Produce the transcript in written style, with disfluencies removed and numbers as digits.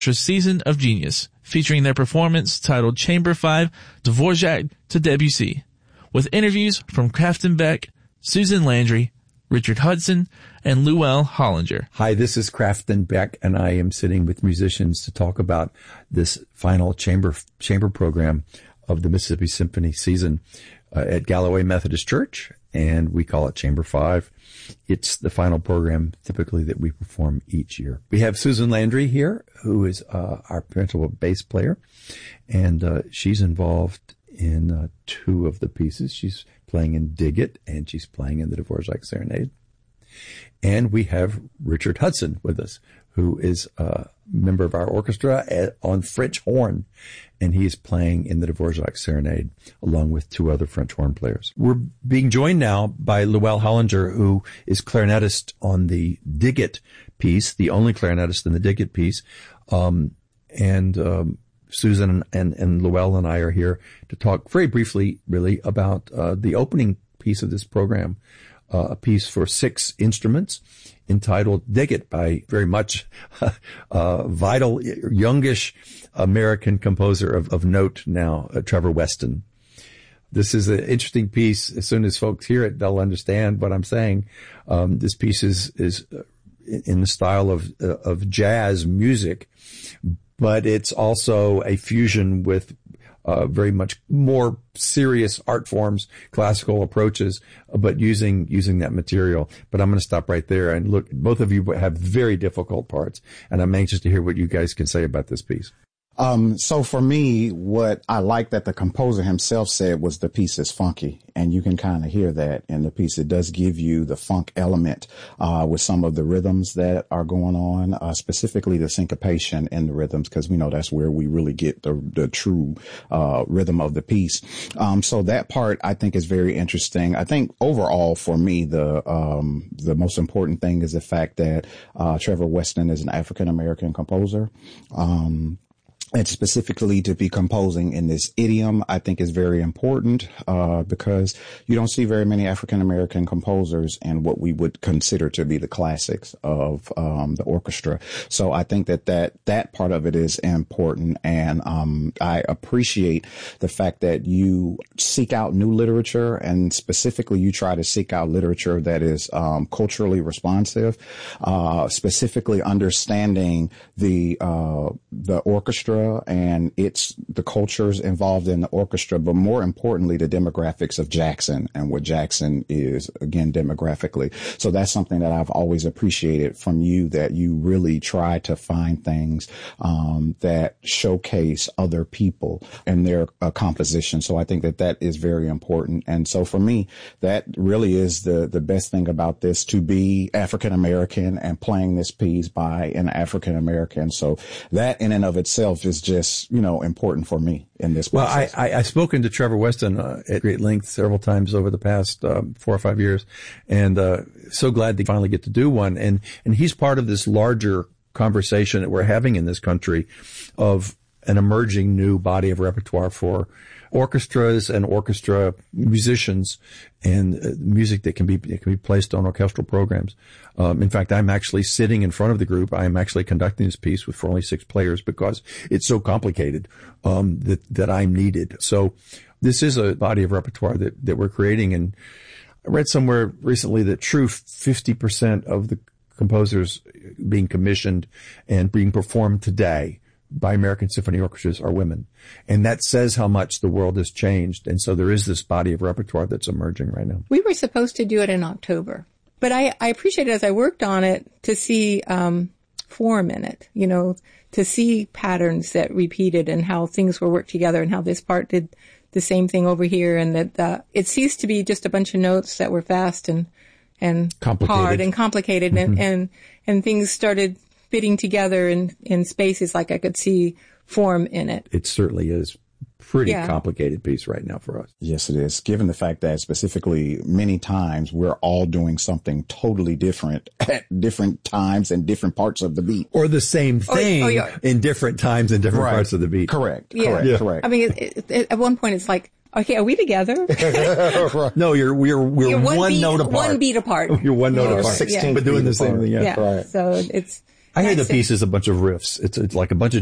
Season of Genius, featuring their performance titled Chamber 5, Dvorak to Debussy, with interviews from Crafton Beck, Susan Landry, Richard Hudson, and Llewellyn Hollinger. Hi, this is Crafton Beck, and I am sitting with musicians to talk about this final chamber program of the Mississippi Symphony season at Galloway Methodist Church, and we call it Chamber 5. It's the final program typically that we perform each year. We have Susan Landry here, who is our principal bass player, and she's involved in two of the pieces. She's playing in Dig It, and she's playing in the Dvorak Serenade. And we have Richard Hudson with us, who is a member of our orchestra on French horn, and he is playing in the Dvorak Serenade along with two other French horn players. We're being joined now by Llewellyn Hollinger, who is clarinetist on the Dig It piece, the only clarinetist in the Dig It piece. Susan and Llewellyn and I are here to talk very briefly, really, about the opening piece of this program, a piece for 6 instruments entitled Dig It by very much vital, youngish American composer of note now, Trevor Weston. This is an interesting piece. As soon as folks hear it, they'll understand what I'm saying. This piece is in the style of jazz music, but it's also a fusion with very much more serious art forms, classical approaches, but using that material. But I'm going to stop right there. And look, both of you have very difficult parts, and I'm anxious to hear what you guys can say about this piece. So for me, what I like that the composer himself said was the piece is funky, and you can kind of hear that in the piece. It does give you the funk element, with some of the rhythms that are going on, specifically the syncopation in the rhythms, because we know that's where we really get the true, rhythm of the piece. So that part I think is very interesting. I think overall for me, the most important thing is the fact that, Trevor Weston is an African American composer. And specifically to be composing in this idiom, I think is very important, because you don't see very many African-American composers in what we would consider to be the classics of, the orchestra. So I think that part of it is important. And, I appreciate the fact that you seek out new literature, and specifically you try to seek out literature that is, culturally responsive, specifically understanding the orchestra and the cultures involved in the orchestra, but more importantly, the demographics of Jackson and what Jackson is, again, demographically. So that's something that I've always appreciated from you, that you really try to find things, that showcase other people and their composition. So I think that is very important. And so for me, that really is the best thing about this, to be African American and playing this piece by an African American. So that in and of itself is just, important for me in this process. Well, I've spoken to Trevor Weston at great length several times over the past 4 or 5 years, and so glad to finally get to do one. And he's part of this larger conversation that we're having in this country of an emerging new body of repertoire for orchestras and orchestra musicians, and music that can be placed on orchestral programs. In fact, I'm actually sitting in front of the group. I'm actually conducting this piece for only 6 players because it's so complicated, that I'm needed. So this is a body of repertoire that we're creating. And I read somewhere recently that true 50% of the composers being commissioned and being performed today by American symphony orchestras are women. And that says how much the world has changed. And so there is this body of repertoire that's emerging right now. We were supposed to do it in October, but I appreciated, as I worked on it, to see form in it, to see patterns that repeated and how things were worked together, and how this part did the same thing over here, and that it ceased to be just a bunch of notes that were fast and hard and complicated, mm-hmm. and things started fitting together in spaces, like I could see form in it. It certainly is pretty complicated piece right now for us. Yes, it is. Given the fact that specifically many times we're all doing something totally different at different times and different parts of the beat. Or the same thing in different times and different parts of the beat. Correct. Yeah. Correct. I mean, at one point it's like, okay, are we together? No, we're one note apart. One beat apart. You're one note apart. 16, but doing the same thing. Yeah. Right. So I hear the piece as a bunch of riffs. It's like a bunch of